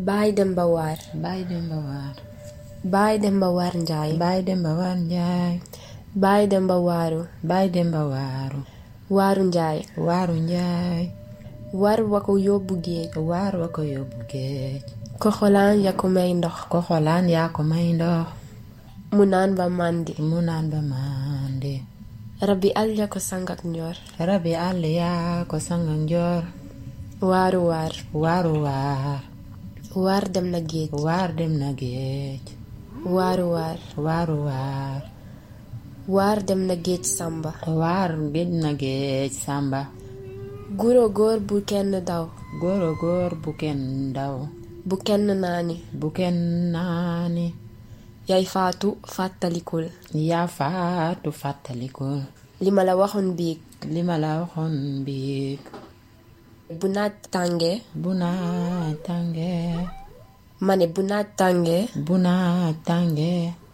Baay Demba Waar. Baay Demba Waar. Baay Demba Waar Njaay. Baay Demba Waar Njaay. Baay Demba Waaru. Baay Demba Waaru. Waaru Njaay. Waaru Njaay. War wa ko yóbbu géej. Waar wa ko yóbbu géej. Koxolaan ya ko may ndox. Koxolaan yaa ko may ndox. mu naan ba màndi. mu naan ba màndi. Rabbi àll ya ko sangak njoor. Rabbi àll yaa ko sangak njoor. Waaru waar. Waaru waar. Waar dem na géej. Waar dem na géej. Waaru waar. Waaru waar. Waar dem na géej Samba. Waar dem na géej Samba. Guro góor bu kenn daw. Goro góor bu kenn daw. Bu kenn naani. Bu kenn naani. Yaay faatu fàttalikul. Yaa faatu fàttalikul. li ma la waxoon biig. li ma la waxoon biig. bu naaj tàngee. bu naaj tàngee. ma ne bu naaj tàngee. bu naaj tàngee.